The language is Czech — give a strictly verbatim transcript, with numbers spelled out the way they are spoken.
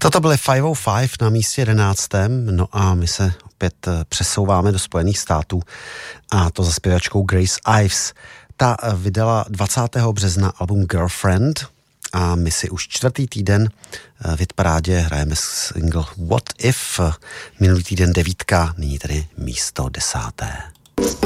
Toto byly pět set pět na místě jedenáctém, no a my se opět přesouváme do Spojených států a to za zpěvačkou Grace Ives. Ta vydala dvacátého března album Girlfriend a my si už čtvrtý týden v hitparádě hrajeme single What If, minulý týden devítka, nyní tedy místo desáté.